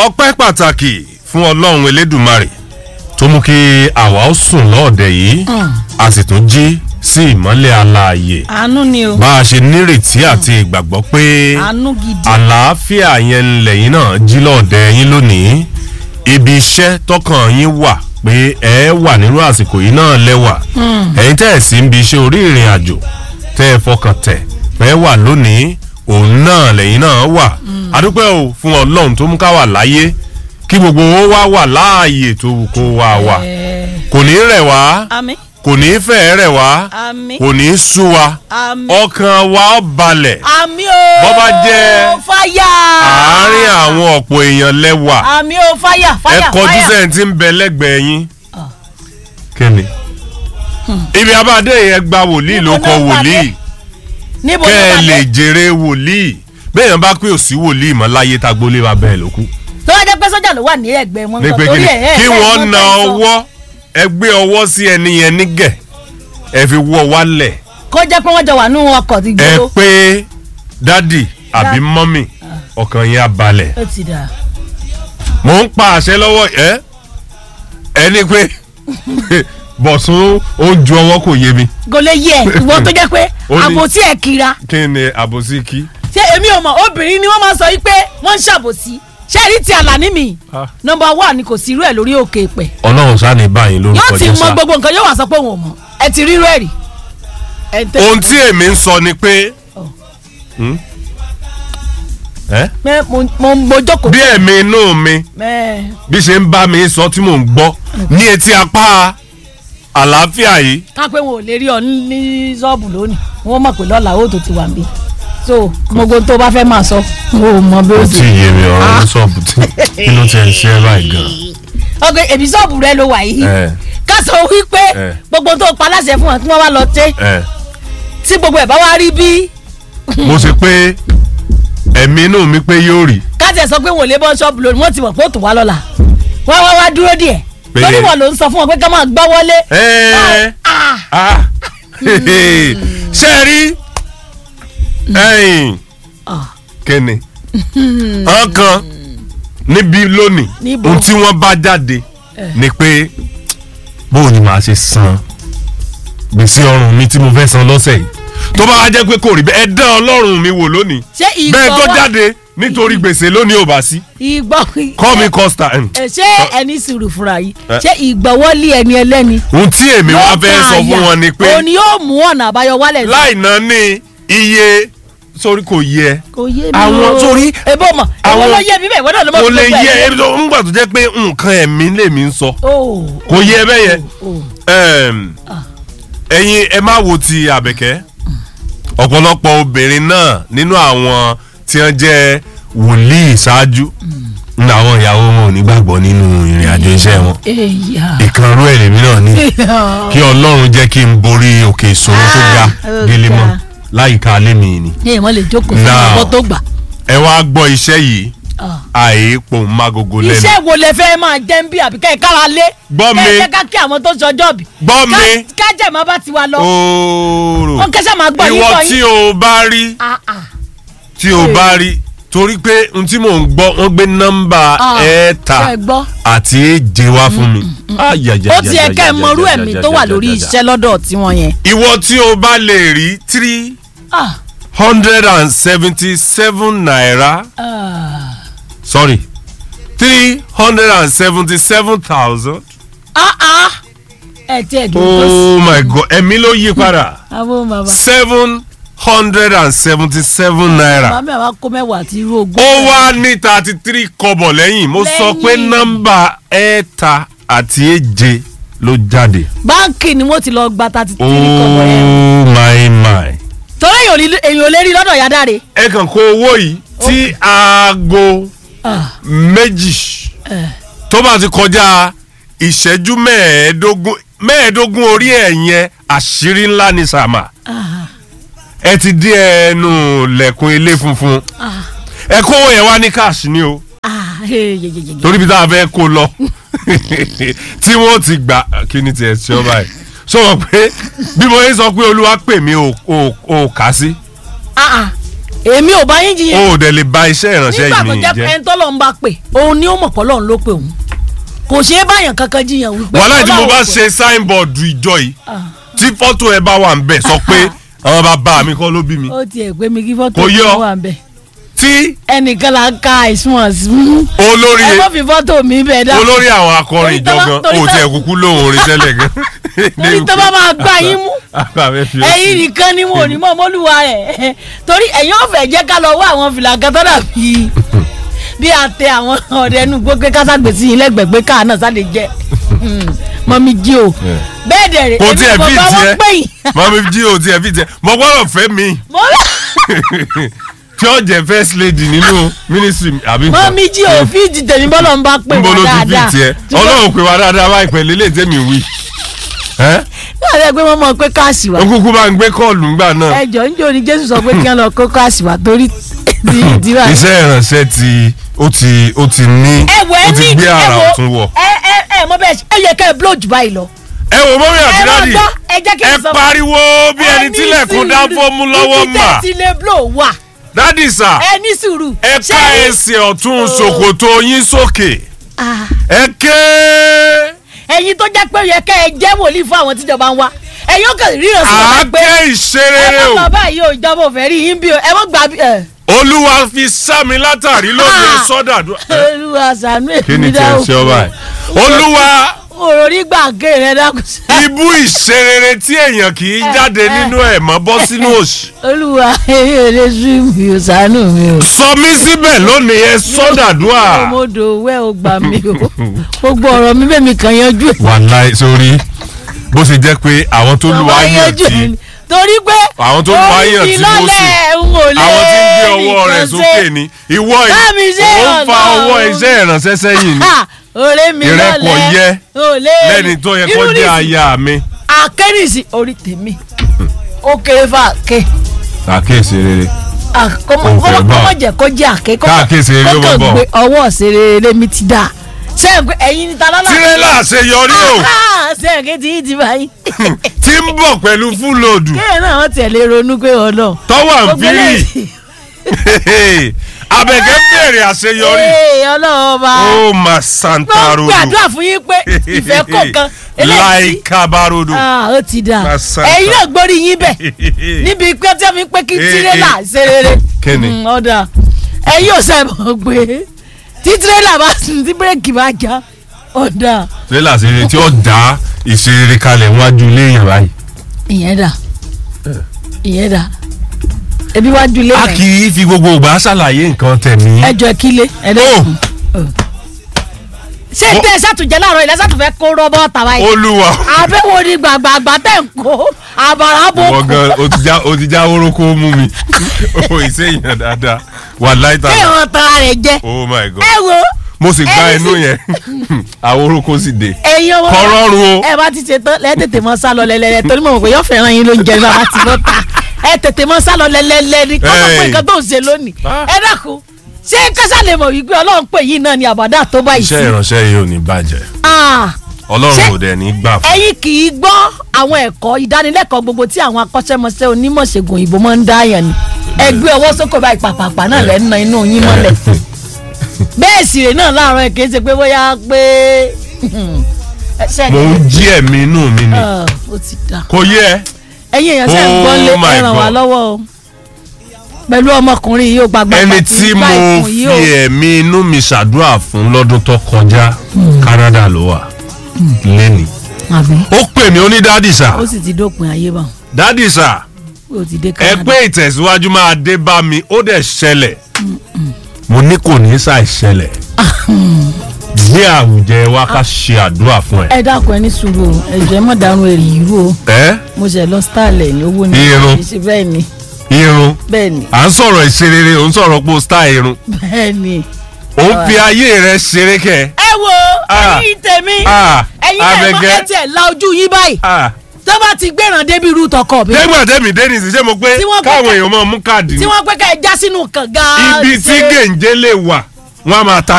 ọpẹ́ pàtàkì fún Ọlọ́run Elédùmarè tó mú kí àwa ó sùn lọ́ọ̀dẹ̀ yìí a sì tún jí sí ìmọ́lẹ̀ alààyè. Àánú ni o. bá a ṣe nírètí àti ìgbàgbọ́ pé Àánú gidi. àlàáfíà yẹn lẹ́yìn náà jí lọ́ọ̀dẹ̀ yín lónìí ibi iṣẹ́ tọkàn yín wà pé ẹ wà nírú àsìkò yìí náà lẹ́wà ẹ̀yin tẹ́ ẹ̀ sí ń bi iṣẹ́ orí ìrìn àjò tẹ́ ẹ fọkàn tẹ̀ pé wà lónìí òun náà lẹ́yìn náà wà adúpẹ́ o fún Ọlọ́run tó mú ká wà láyé kí gbogbo owó wá wà láàyè tó wù kó wà wà kò ní rẹ̀ wá Àmín. kò ní fẹ́ rẹ̀ wá Àmín. kò ní sú wa Àmín. ọkàn wa ó balẹ̀ Àmín o. bó bá jẹ́ fáyà. àárín àwọn ọ̀pọ̀ èèyàn lẹ́wà Àmín o fáyà ẹ fáyà kọjú fáyà. sẹ́yìn tí ń bẹ lẹ́gbẹ̀ẹ́ yín kíni ibi abáde yẹn gba wòlíì ló kọ wòlíì Níbo kẹ́ ẹ ló lè lè. jèrè wòlíì bẹ́ẹ̀ yẹn bá pé òsì wòlíì mọ́ láyé tágbólé wa bẹ́ẹ̀ ló kú Tó wá jẹ́ pé sójà ló wà ní ẹ̀gbẹ́ wọn. ní pé torí kíni ẹ̀ kí wọ́n na fẹ́ sọ. ọwọ́ ẹ gbé ọwọ́ sí ẹni yẹn nígẹ̀ ẹ fi wọ́ wálẹ̀ Kó jẹ́ pé wọ́n jọ wà nínú ọkọ̀ ti ẹ gbòòrò. pé dádì àbí mọ́mì ọkàn yẹn á balẹ̀ Ó ti dà. mò ń pa àṣẹ lọ́wọ́ ẹni pé bọ̀sùn ó ju ọwọ́ kò yé mi. Kò lè yẹ ìwọ tó jẹ́ pé Ó ní- àbòsí ẹ̀ kira. kí ni àbòsí kí. Ṣé èmi ò mọ̀ obìnrin ni wọ́n máa sọ wípé wọ́n ń ṣàbòsí. Ṣé ẹ̀rí ti Àlàní mi? Nọ́mbà 1 ni kò sí irú ẹ̀ lórí òkè pẹ̀. Ọlọ́run sáà ní báyìí lórúkọ Yóò ti Jésù. mọ gbogbo nǹkan yóò wá sọ pé òun ò mọ̀. Ẹ ti rí irú ẹ̀ rí. Ẹ tẹ́- ohun tí èmi ń sọ ni pé mo jókòó. bí ẹ̀mí inú mi bí ṣe ń bá mi sọ tí mò ń gbọ́ ní etí apá àlàáfíà yìí. Ká pé wọn ò lè rí ọ ní ṣọ́ọ̀bù lónìí wọ́n mọ̀ pé lọ́la ó tó ti wà níbí so gbogbo tó bá fẹ́ máa sọ wọn ò mọ bí ó ó ti. ti yé mi ọ̀rọ̀ ní ṣọ́ọ̀bù tí kí ló ti ẹ̀ ṣe é báyìí gan. ọgbẹ èmi ṣọ́ọ̀bù rẹ ló wà yìí ká sọ wípé gbogbo tó pa láṣẹ fún wọn kí wọ́n wá lọ tẹ́ tí gbogbo ẹ̀ bá wá rí bí. mo ṣe pé ẹ̀mí inú mi pé yóò rí. ká tẹ̀ sọ pé wọn ò lè bọ́ ṣọ́ọ̀bù lónìí wọ́n ti mọ̀ pé ó tún wá lọ́la wá dúró díẹ̀ lórí wọn ló ń sọ fún wọn pé ká máa gbọ́ wọlé. ṣe rí kíni ọkàn níbi lónìí ohun tí wọ́n bá jáde ni pé bóun ni màá ṣe san gbèsè ọrùn mi tí mo fẹ́ san lọ́sẹ̀ yìí tó bá wá jẹ́ pé kò rí bẹ́ẹ̀ ẹ dán Ọlọ́run mi wò lónìí bẹ́ẹ̀ tó jáde nítorí gbèsè lónìí ò bá sí call me Costa. ṣé ẹni sùúrù fúnra yìí ṣé ìgbọ̀wọ́lé ẹni ẹlẹ́ni. ohun tí èmi wá fẹ́ sọ fún wọn ni pé òní yóò mú ọ̀nà àbáyọ wálẹ̀. láì náà ní iye sórí kò yẹ. kò yé mi o àwọn sórí. ebo mọ àwọn ló yé mi bẹ́ẹ̀ wọ́n náà ló mọ̀ kò lè yẹ ebi tó ń gbà tó jẹ́ pé nǹkan ẹ̀mí lèmi ń sọ. kò yẹ bẹ́ẹ̀ yẹn. ẹ̀yin ẹ má wo ti Àbẹ̀kẹ́ ọ̀pọ̀lọpọ̀ obìnrin náà nínú àwọn tí wọ́n jẹ́ wòlíì ṣáájú ní àwọn ìyàwó wọn ò ní gbàgbọ́ nínú ìrìn àjò iṣẹ́ wọn. ìkànnì ẹ̀rẹ̀mí náà ni kí Ọlọ́run jẹ́ kí n borí òkè ìṣòro tó ga délé mọ́ láyìíká alẹ́ mi ni. ní ìmọ̀ lè jókòó fún ọkọ tó gbà. ẹ wá gbọ́ iṣẹ́ yìí àìpò mágogo lẹ́nu. iṣẹ́ wo lẹ fẹ́ máa jẹ́ ń bí àbí kẹ́ ẹ̀ kára lé. gbọ́ mi kẹ́ ẹ̀ ká kí àwọn tó ṣọjọ́ bí. gbọ́ mi kájẹ̀ má bá ti wa lọ. ooo wọ́n kẹ́sẹ̀ máa gbọ́ yín ìwọ gbọ́ yín. tí o bá rí torí pé n tí mò ń gbọ́ wọ́n gbé nọ́mbà ẹ̀ẹ́ta àti èje wá fún mi. ó ti ẹ̀ kẹ́ ẹ̀ mọ̀rú ẹ̀mí tó wà lórí iṣẹ́ lọ́dọ̀ tiwọn yẹn. ìwọ tí o bá lè rí 377 naira. Sorry, 377,000. ẹ tí ẹ dùn tó sí. Oh my God, ẹ̀mí ló yí padà. 777 naira. màmí àwa kó mẹ́wàá àti irú ogún. ó wá ní 33 kọ́bọ̀ lẹ́yìn mo sọ pé nọ́mbà ẹ̀ẹ́ta àti èje ló jáde. báńkì ni wọ́n ti lọ gba 33 kọ́bọ̀ yẹn. Oh my. torí èyàn ò lè rí lọ́dọ̀ yá dáre. ẹ kàn kó owó yìí tí aago méjì tó bá ti kọjá ìṣẹ́jú mẹ́ẹ̀ẹ́dógún orí ẹ̀ yẹn àṣírí ńlá ni sàmà ẹ ti dí ẹnu lẹ̀kùn ilé funfun ẹ kó owó yẹn wá ní káàṣì ni o torí bí táwọn fẹ́ kó lọ tí wọ́n ti gbà kí ni tiẹ̀ ṣe ọ́ báyìí sọ wọ́n pé bí mo yẹ sọ pé Olúwa pè mí ò kà sí èmi ò bá yín jiyàn. o ò dẹ̀ lè ba iṣẹ́ ìránṣẹ́ yìí nìyí jẹ́. nígbà tó jẹ́ pé ẹni tọ́lọ́ ń bá pè òun ni ó mọ̀ pọ̀ lọ́run ló pè òun kò ṣeé báyàn kankan jiyàn wípé. wàhálà tí mo bá ṣe signboard ìjọ yìí tí fọ́tò ẹ bá wà ń bẹ̀ sọ pé àwọn bàbá mi kọ́ ló bí mi. ó tiẹ̀ pé mi kí fọ́tò mi wà ń bẹ̀. tí ẹnìkan là ń ka àìsùn ọ̀sùn. olórí ẹ má fi fọ́tò mi bẹ̀ dá. olórí àwọn akọrin ìjọgan ó tiẹ̀ kúkú lóhùn orin tẹ́lẹ̀ gan. torí tó bá máa gbá yín mú ẹ̀yin nìkan ni mo ní mọ́ mọ́lúwa rẹ̀ torí ẹ̀yin ò fẹ́ jẹ́ ká lọ wá àwọn fìlà kan tó dàbí bí àtẹ àwọn ọ̀rẹ́ ẹnu gbogbo kásàgbèsí yín lẹ́gbẹ̀ẹ́ pé káà náà sáde jẹ́ mọ́mí jí o bẹ́ẹ̀ dẹ̀ rẹ̀ kò tiẹ̀ bí tiẹ̀ mọ́mí jí o tiẹ̀ bí tiẹ̀ mo gbọ́dọ̀ fẹ́ mi tí ó jẹ́ first lady nínú ministry àbí nǹkan. mọ́mí jí o fíìdì tèmi bọ́lọ̀ ń bá pè wá dáadáa. nbolo ti fi tiẹ̀ ọlọ́run pè wá dáadáa báyìí pẹ̀lú ilé tẹ́mi wí. láàrin ẹgbẹ́ wọn mọ̀ pé káàsì wá. okùnkùn máa ń gbé kọ́ọ̀lù ńgbà náà. ẹjọ́ ń jò ní jésù sọ pé kí wọ́n lọ kó káàsì wá torí ìdíwà. iṣẹ́ ìrànṣẹ́ ó ti ní ó ti gbé ara ọ̀tún wọ̀. ẹ mọ bẹ́ẹ̀ ẹ yẹ ká ẹ blow jù báyìí lọ. ẹ wò mọ́mí àti dáàdì ẹ pariwo bí ẹni tílẹ̀kùn dáfọ́ mú lọ́wọ́ mà. ibi tẹ́ ti lè blow wà. dáàdì sà ẹ ní sùúrù. ẹ ká ẹsẹ̀ ọ̀tún ṣòkòtò yín sókè. ẹ ké. ẹ̀yin tó jẹ́ pé yẹ ká ẹ jẹ́ wòlíì fún àwọn tíjọba ń wá ẹ̀yin ó kàn ríran sí wọn pé àáké ìṣerere o. ẹ má bàbá yìí ò ìjọba ò fẹ́ rí yín bí o ẹ má gbà bí. olúwa fi sá mi látàrí lóde sọ́dà. olúwa ṣàánú èmi dáhùn. kí ni tí ẹ ṣe ọba ẹ. olúwa. òròrí gbàgbé rẹ dákúnṣe. ibú ìṣerere tí èèyàn kì í jáde nínú ẹ̀ mọ́ bọ́ sínú òṣì. olúwa èyí ò lè sún mi ò ṣàánú mi o. sọ mí síbẹ̀ lónìí ẹ sọ́dàdúà. mo dò wẹ́ ò gbà mí o gbogbo ọ̀rọ̀ mi bẹ́ẹ̀ mi kàn yanjú ẹ̀. wàláì sórí bó ṣe jẹ́ pé àwọn tó lù wáyé tí torí pé àwọn tó lù wáyé tí mo sì àwọn tí ń gbé ọwọ́ rẹ̀ sókè ni ìwọ yìí ó ń fa ọwọ́ iṣẹ́ ìrànṣẹ́ sẹ́yìn ni ìrẹ́pọ̀ yẹ lẹ́ni tó yẹ kó jẹ́ aya mi. akẹ́rìsì orí tèmi ó kéré fún àké. àké ìṣerere. kọ́mọ jẹ́ kó jẹ́ àké káàké ìṣerere ló bọ̀. kó kàn gbé ọwọ́ ìṣerere mi ti dà sẹ́yìn pé ẹ̀yin ni találà. tirẹ́là àṣeyọrí o. sẹ́yìn kí ti ti báyìí. tí ń bọ̀ pẹ̀lú fúlòdù. kéèyàn náà wọ́n tẹ̀lé ronú pé ọ̀nà. tọ́wọ́ àǹfìrí. Àbẹ̀kẹ́ bèrè àṣeyọrí. ọlọ́ọ̀ba. ó mà santa rodo. mo gbàdúrà fún yín pé ìfẹ́ kọ̀ọ̀kan. láìka barodo. ó ti dà ẹ̀yin náà gbórí yín bẹ̀ níbi pé tí wọ́n fi pé kí tirẹ́là ṣe rere. kíni. ọ̀dà ẹ̀yin ò sẹ́ mọ̀ pé tí tirẹ́là bá sùn tí bírèkì bá já ọ̀dà. tirẹ́là ṣe rere tí ó dá ìṣerere kalẹ̀ wájú léèyàn báyìí. ìyẹn dà ebi wájú lé a kì í fi gbogbo ìgbà ṣàlàyé nǹkan tẹ̀mí. ẹjọ kílé ẹdẹkùn. ṣé tẹ ẹ ṣàtúnjẹ láàárọ̀ ilẹ̀ ṣàtúnfẹ́ kó rọ́bọ̀ tàwa yìí. olúwa. àbẹ̀wò ni gbàgbàgbà tẹ̀ ń kó àbàrà bò kù. wọ́n gan o ti já orúkọ mú mi o ìṣèyàn dáadáa wà láìta. kéèyàn tara rẹ̀ jẹ. oh my god. ẹ wo. mo sì gba inú yẹn àwọn orúkọ sì dé. ẹyin ọmọ kọ́rọ́rùn o. ẹ bá ti ṣe tán lẹ́tẹ̀tẹ̀ mọ́ sálọ lẹ́lẹ́lẹ́ torí mo mọ̀ pé yóò fẹ́ràn yín ló ń jẹ bàbá ti bọ́ ta ẹ tètè mọ́ sálọ lẹ́lẹ́lẹ́ ni kọ́kọ́ pé nǹkan tó ń ṣe lónìí ẹ dákun ṣé kásá lè mọ̀ wípé ọlọ́run pè yín náà ni àbàdà tó báyìí sí. iṣẹ́ ìránṣẹ́ yìí ò ní bàjẹ́ ọlọ́run ò dẹ̀ ní gbà fún. ẹ̀yin kì í gbọ́ àwọn ẹ̀kọ́ ìdánilẹ́kọ̀ọ́ gbogbo tí àwọn akọ́ṣẹ́mọṣẹ́ onímọ̀ṣègùn òyìnbó máa ń dá yàn ni ẹgbẹ́ ọwọ́ sókè báyìí pàpàpà náà lẹ́ ń na inú yín mọ́lẹ̀ bẹ́ẹ̀ sì rè náà láàárọ̀ ẹ̀ kì í ṣe pé bóyá pé. mo ń jí ẹ̀mí inú mi ni kò yẹ. ẹ̀yin èèyàn sẹ́ ń gbọ́ lé ẹ ràn wá lọ́wọ́ o pẹ̀lú ọmọkùnrin yìí ó gbàgbọ́ ẹni tí mo fi ẹ̀mí inú mi ṣàdúrà fún lọ́dún tó kọjá Canada ló wà lẹ́nìí ó pè mí ó ní dádì sà ó sì ti dópin ayé bá dádì sà ẹ pé ìtẹ̀síwájú máa dé bá mi ó dẹ̀ ṣẹlẹ̀ mo ní kò ní ṣàì ṣẹlẹ̀ ní àwùjẹ wa ká ṣe àdúrà fún ẹ. ẹ dákun ẹ ní sùúrù ẹjọ ẹ mọ dàrún èrè yìí o. mo ṣe lọ starlẹ̀ ní owó ní ìṣe bẹ́ẹ̀ ni. irun bẹ́ẹ̀ ni. à ń sọ̀rọ̀ ìṣerere ò ń sọ̀rọ̀ pé o star irun. bẹ́ẹ̀ ni. ó ń fi ayé rẹ ṣeré kẹ. ẹ wo ẹ̀yin tèmi ẹ̀yin ẹ mọ ẹ tiẹ̀ la ojú yín báyìí tó bá ti gbẹ̀ràn débi irú tọkọ mi. dégbà tẹ́mi dénì sí ṣé mo pé káwọn èèyàn máa mú káàdì. tí wọ́n pẹ́ ká ẹ já sínú kànga. ibi tí gèǹjé lè wà wọ́n á máa ta